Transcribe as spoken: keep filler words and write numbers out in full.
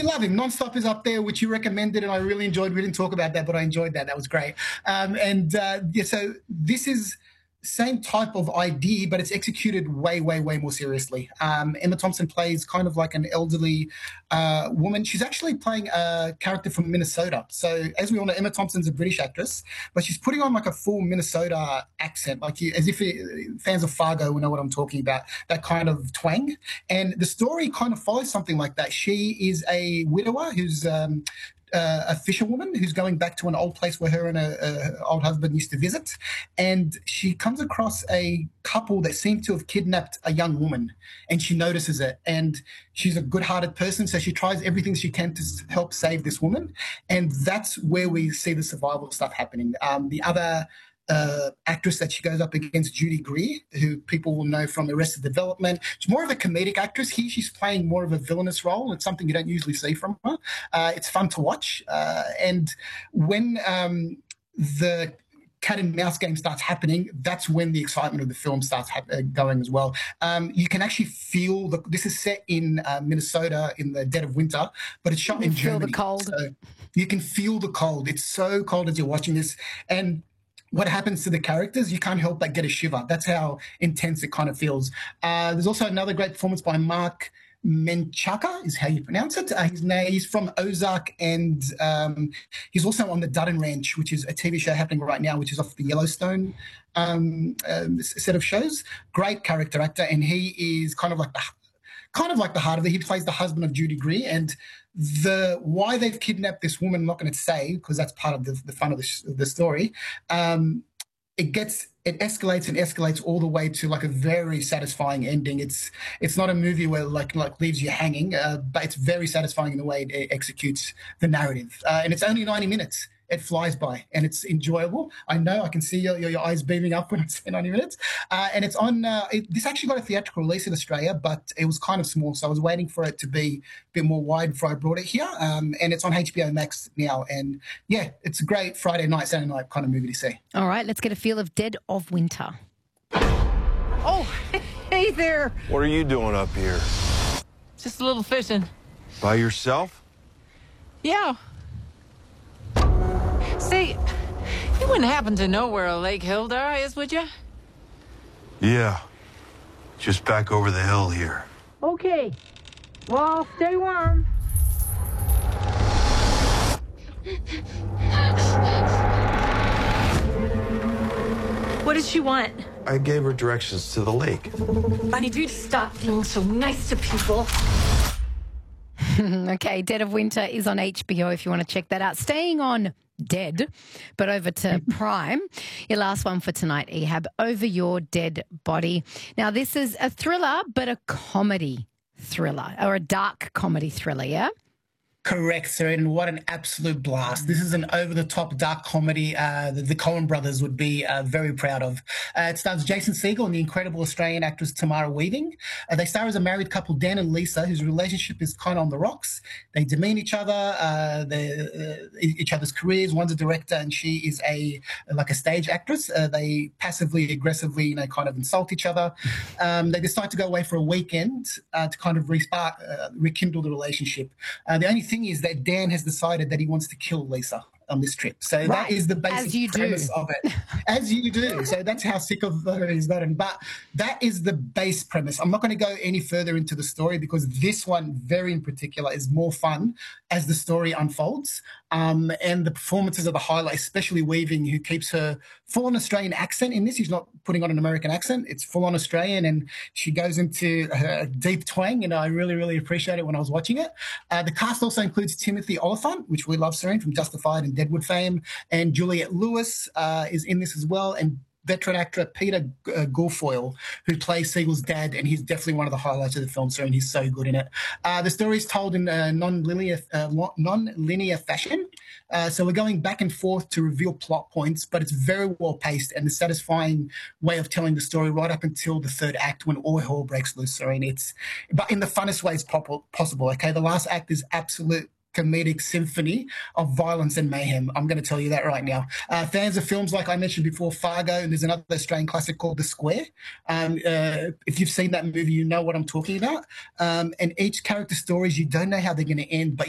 love him. Nonstop is up there, which you recommended, and I really enjoyed. We didn't talk about that, but I enjoyed that. That was great. Um, and uh, yeah, so this is same type of idea, but it's executed way, way, way more seriously. Um, Emma Thompson plays kind of like an elderly uh, woman. She's actually playing a character from Minnesota. So as we all know, Emma Thompson's a British actress, but she's putting on like a full Minnesota accent, like you, as if it, fans of Fargo will know what I'm talking about, that kind of twang. And the story kind of follows something like that. She is a widower who's um, Uh, a fisherwoman who's going back to an old place where her and her old husband used to visit. And she comes across a couple that seem to have kidnapped a young woman, and she notices it. And she's a good-hearted person, so she tries everything she can to help save this woman. And that's where we see the survival stuff happening. Um, the other Uh, actress that she goes up against, Judy Greer, who people will know from Arrested Development. She's more of a comedic actress. Here she's playing more of a villainous role. It's something you don't usually see from her. Uh, it's fun to watch. Uh, and when um, the cat and mouse game starts happening, that's when the excitement of the film starts ha- uh, going as well. Um, you can actually feel the, this is set in uh, Minnesota in the dead of winter, but it's shot you in feel Germany. The cold. So you can feel the cold. It's so cold as you're watching this. And what happens to the characters, you can't help but get a shiver. That's how intense it kind of feels. Uh, there's also another great performance by Mark Menchaca, is how you pronounce it. Uh, his name, he's from Ozark, and um, he's also on the Dutton Ranch, which is a T V show happening right now, which is off the Yellowstone um, uh, set of shows. Great character actor, and he is kind of like the kind of like the heart of it. He plays the husband of Judy Greer, and the why they've kidnapped this woman, I'm not going to say because that's part of the, the fun of the, the story. Um, it gets it escalates and escalates all the way to like a very satisfying ending. It's it's not a movie where like like leaves you hanging, uh, but it's very satisfying in the way it executes the narrative. Uh, and it's only ninety minutes. It flies by and it's enjoyable. I know I can see your, your, your eyes beaming up when I say ninety minutes. Uh, and it's on, uh, it, this actually got a theatrical release in Australia, but it was kind of small. So I was waiting for it to be a bit more wide before I brought it here. Um, and it's on H B O Max now. And yeah, it's a great Friday night, Saturday night kind of movie to see. All right, let's get a feel of Dead of Winter. Oh, hey there. What are you doing up here? Just a little fishing. By yourself? Yeah. See, you wouldn't happen to know where Lake Hildar is, would you? Yeah. Just back over the hill here. Okay. Well, stay warm. What did she want? I gave her directions to the lake. I need you to stop being so nice to people. Okay, Dead of Winter is on H B O if you want to check that out. Staying on Dead, but over to Prime. Your last one for tonight, Ehab, Over Your Dead Body. Now, this is a thriller, but a comedy thriller, or a dark comedy thriller, yeah? Correct, sir, and what an absolute blast. This is an over-the-top dark comedy uh, that the Coen brothers would be uh, very proud of. Uh, it stars Jason Segel and the incredible Australian actress Tamara Weaving. Uh, they star as a married couple, Dan and Lisa, whose relationship is kind of on the rocks. They demean each other, uh, they, uh, each other's careers. One's a director and she is a like a stage actress. Uh, they passively, aggressively, you know, kind of insult each other. Um, they decide to go away for a weekend uh, to kind of respark, uh, rekindle the relationship. Uh, the only thing is that Dan has decided that he wants to kill Lisa on this trip. So right. that is the basic premise do. of it. As you do. So that's how sick of her he's gotten. But that is the base premise. I'm not going to go any further into the story because this one, very in particular, is more fun as the story unfolds. Um, and the performances are the highlight, especially Weaving, who keeps her full-on Australian accent in this. She's not putting on an American accent. It's full-on Australian, and she goes into her deep twang, and I really, really appreciate it when I was watching it. Uh, the cast also includes Timothy Olyphant, which we love, Serene, from Justified and Deadwood fame, and Juliette Lewis uh, is in this as well, and veteran actor Peter uh, Guilfoyle, who plays Siegel's dad, and he's definitely one of the highlights of the film, sir, and he's so good in it. Uh, the story is told in a non-linear, uh, non-linear fashion, uh, so we're going back and forth to reveal plot points, but it's very well-paced and a satisfying way of telling the story right up until the third act when all hell breaks loose, sir, and it's, but in the funnest ways possible, okay? The last act is absolute comedic symphony of violence and mayhem. I'm going to tell you that right now. Uh, fans of films like I mentioned before, Fargo, and there's another Australian classic called The Square. Um, uh, if you've seen that movie, you know what I'm talking about. Um, and each character stories, you don't know how they're going to end, but